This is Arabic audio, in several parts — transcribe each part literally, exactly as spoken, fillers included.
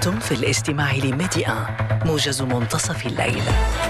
أنتم في الاستماع لميديا موجز منتصف الليل.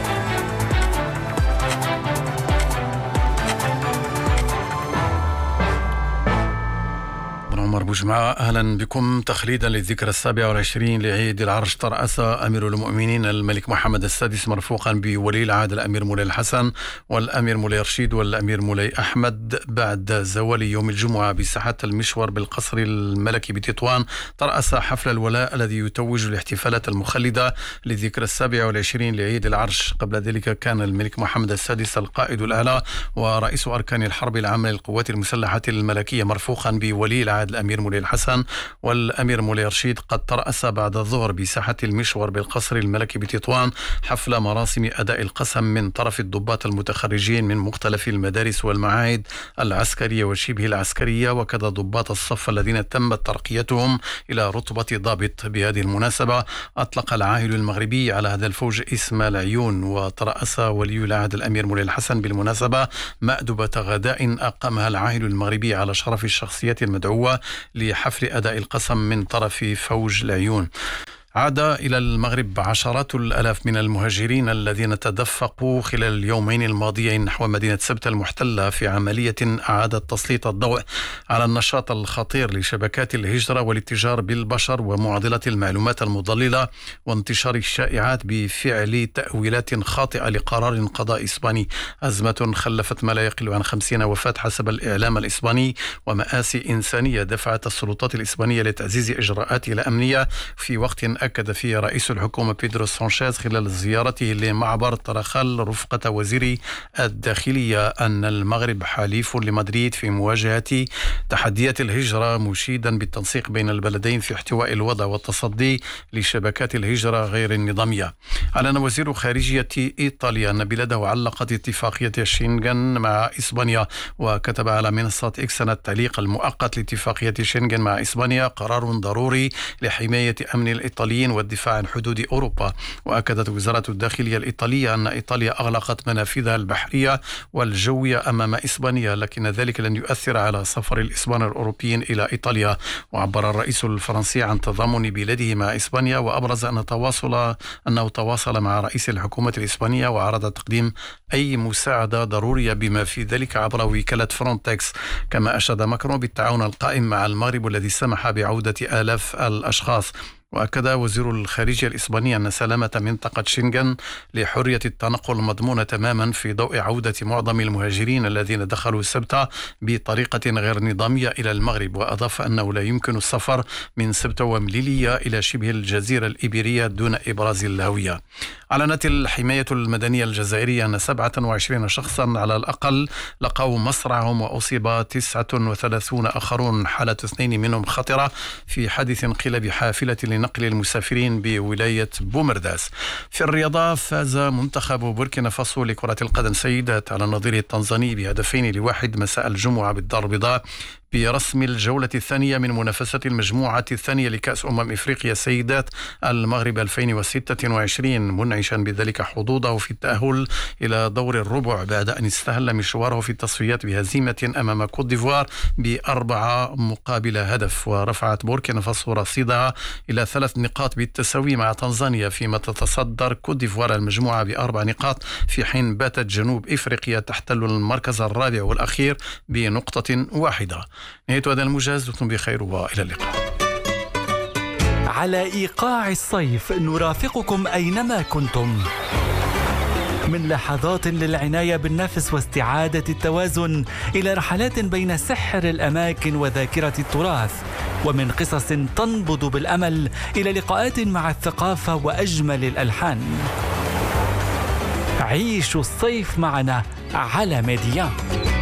عمر بوجمعة، أهلا بكم. تخليدا للذكرى السابعة والعشرين لعيد العرش، ترأس أمير المؤمنين الملك محمد السادس مرفوقا بولي العهد الأمير مولاي الحسن والأمير مولاي رشيد والأمير مولاي أحمد بعد زوال يوم الجمعة بساحة المشور بالقصر الملكي بتطوان. ترأس حفل الولاء الذي يتوج الاحتفالات المخلدة للذكرى السابعة والعشرين لعيد العرش. قبل ذلك كان الملك محمد السادس القائد الأعلى ورئيس أركان الحرب العامة للقوات المسلحة الملكية مرفوقا بولي العهد الأمير مولاي الحسن والأمير مولاي رشيد قد ترأس بعد الظهر بساحة المشور بالقصر الملكي بتطوان حفل مراسم أداء القسم من طرف الضباط المتخرجين من مختلف المدارس والمعاهد العسكرية وشبه العسكرية، وكذا ضباط الصف الذين تمت ترقيتهم إلى رتبة ضابط. بهذه المناسبة أطلق العاهل المغربي على هذا الفوج اسم العيون. وترأس ولي العهد الأمير مولاي الحسن بالمناسبة مأدبة غداء أقامها العاهل المغربي على شرف الشخصيات المدعوة لحفل أداء القسم من طرف فوج العيون. عاد إلى المغرب عشرات الآلاف من المهاجرين الذين تدفقوا خلال اليومين الماضيين نحو مدينة سبتة المحتلة في عملية أعادت تسليط الضوء على النشاط الخطير لشبكات الهجرة والاتجار بالبشر ومعضلة المعلومات المضللة وانتشار الشائعات بفعل تأويلات خاطئة لقرار قضاء إسباني. أزمة خلفت ما لا يقل عن خمسين وفاة حسب الإعلام الإسباني، ومآسي إنسانية دفعت السلطات الإسبانية لتعزيز إجراءاتها الأمنية في وقت أكد فيه رئيس الحكومة بيدرو سانشيز خلال زيارته لمعبر طرخال رفقة وزير الداخلية أن المغرب حليف لمدريد في مواجهة تحديات الهجرة، مشيدا بالتنسيق بين البلدين في احتواء الوضع والتصدي لشبكات الهجرة غير النظامية. أعلن وزير خارجية إيطاليا أن بلاده علقت اتفاقية شنغن مع إسبانيا، وكتب على منصة إكس أن التعليق المؤقت لاتفاقية شنغن مع إسبانيا قرار ضروري لحماية أمن الإيطاليين والدفاع عن حدود أوروبا. وأكدت وزارة الداخلية الإيطالية أن إيطاليا أغلقت منافذها البحرية والجوية أمام إسبانيا، لكن ذلك لن يؤثر على سفر الإسبان الأوروبيين إلى إيطاليا. وعبر الرئيس الفرنسي عن تضامن بلاده مع إسبانيا، وأبرز أن تواصل أنه تواصل مع رئيس الحكومة الإسبانية وعرض تقديم أي مساعدة ضرورية بما في ذلك عبر وكالة فرونتكس. كما أشاد ماكرون بالتعاون القائم مع المغرب الذي سمح بعودة آلاف الأشخاص. وأكد وزير الخارجية الإسباني أن سلامة منطقة شنغن لحرية التنقل مضمونة تماما في ضوء عودة معظم المهاجرين الذين دخلوا سبتة بطريقة غير نظامية إلى المغرب. وأضاف أنه لا يمكن السفر من سبتة ومليلية إلى شبه الجزيرة الإيبيرية دون إبراز الهوية. أعلنت الحماية المدنية الجزائرية أن سبعة وعشرين شخصا على الأقل لقوا مصرعهم، وأصيب تسعة وثلاثين آخرون، حالة اثنين منهم خطرة في حادث انقلاب حافلة لنقل المسافرين بولاية بومرداس. في الرياضة، فاز منتخب بوركينا فاسو لكرة القدم سيدات على نظيره التنزاني بهدفين لواحد مساء الجمعة بالدار البيضاء برسم الجولة الثانية من منافسة المجموعة الثانية لكأس أمم إفريقيا سيدات المغرب ألفين وستة وعشرين، منعشا بذلك حظوظه في التأهل إلى دور الربع بعد أن استهل مشواره في التصفيات بهزيمة أمام كوت ديفوار بأربعة مقابل هدف. ورفعت بوركينا فاسو رصيدها إلى ثلاث نقاط بالتساوي مع تنزانيا، فيما تتصدر كوت ديفوار المجموعة بأربع نقاط، في حين باتت جنوب إفريقيا تحتل المركز الرابع والأخير بنقطة واحدة. نهاية هذا الموجز، دمتم بخير وإلى اللقاء. على إيقاع الصيف نرافقكم أينما كنتم، من لحظات للعناية بالنفس واستعادة التوازن إلى رحلات بين سحر الأماكن وذاكرة التراث، ومن قصص تنبض بالأمل إلى لقاءات مع الثقافة وأجمل الألحان. عيشوا الصيف معنا على ميديا.